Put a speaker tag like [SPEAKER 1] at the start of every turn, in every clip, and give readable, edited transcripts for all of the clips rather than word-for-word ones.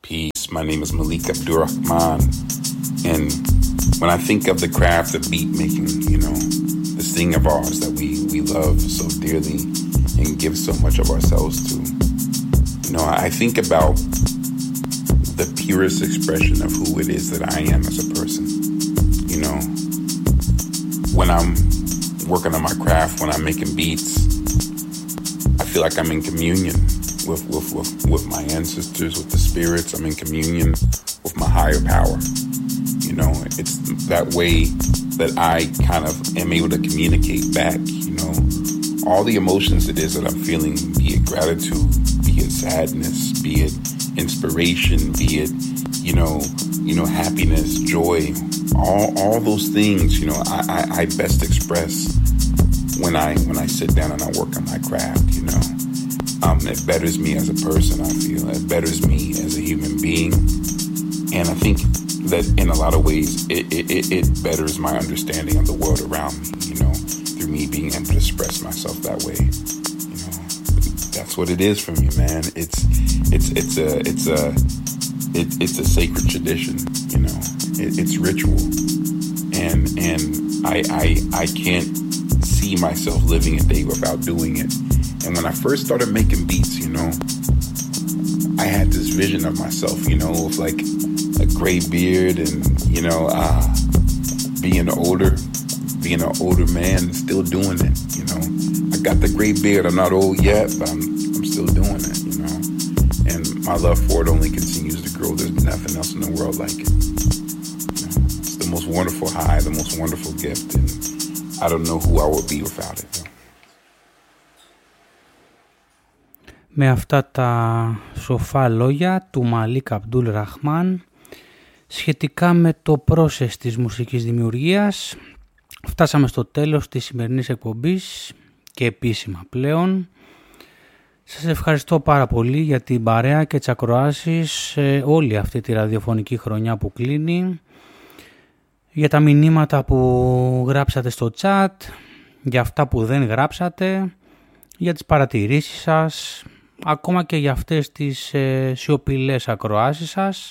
[SPEAKER 1] Peace. My name is Malik Abdurrahman, and when I think of the craft of beat making, you know, this thing of ours that we love so dearly and give so much of ourselves to, you know, I think about the purest expression of who it is that I am as a person. You know, when I'm working on my craft, when I'm making beats, I feel like I'm in communion with my ancestors, with the spirits. I'm in communion with my higher power. You know, it's that way that I kind of am able to communicate back, you know, all the emotions it is that I'm feeling, be it gratitude, be it sadness, be it inspiration, be it, you know, happiness, joy, all those things, you know, I best express when I sit down and I work on my craft, you know. It betters me as a person, I feel. It betters me as a human being. And I think that in a lot of ways, it betters my understanding of the world around me, you know, through me being able to express myself that way. You know, that's what it is for me, man. It's a sacred tradition, you know. It's ritual. And I can't see myself living a day without doing it. And when I first started making beats, you know, I had this vision of myself, you know, with like a gray beard and, you know, being an older man and still doing it, you know. I got the gray beard, I'm not old yet, but I'm still doing it, you know. And my love for it only continues to grow. There's nothing else in the world like it. You know, it's the most wonderful high, the most wonderful gift, and I don't know who I would be without it.
[SPEAKER 2] Με αυτά τα σοφά λόγια του Μαλίκ Αμπτούλ Ραχμάν σχετικά με το process της μουσικής δημιουργίας, φτάσαμε στο τέλος της σημερινής εκπομπής και επίσημα πλέον. Σας ευχαριστώ πάρα πολύ για την παρέα και τις ακροάσεις όλη αυτή τη ραδιοφωνική χρονιά που κλείνει, για τα μηνύματα που γράψατε στο chat, για αυτά που δεν γράψατε, για τις παρατηρήσεις σας, ακόμα και για αυτές τις σιωπηλές ακροάσεις σας.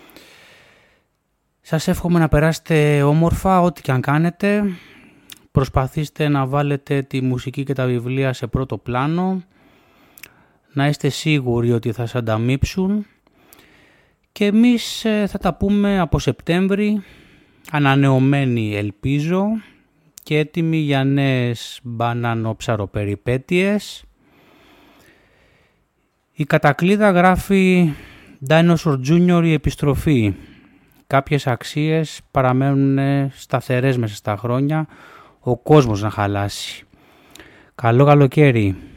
[SPEAKER 2] Σας εύχομαι να περάσετε όμορφα ό,τι και αν κάνετε. Προσπαθήστε να βάλετε τη μουσική και τα βιβλία σε πρώτο πλάνο. Να είστε σίγουροι ότι θα σας ανταμείψουν. Και εμείς θα τα πούμε από Σεπτέμβρη, ανανεωμένοι ελπίζω και έτοιμοι για νέες μπανανοψαροπεριπέτειες. Η Κατακλείδα γράφει Dinosaur Junior η επιστροφή. Κάποιες αξίες παραμένουν σταθερές μέσα στα χρόνια, ο κόσμος να χαλάσει. Καλό καλοκαίρι.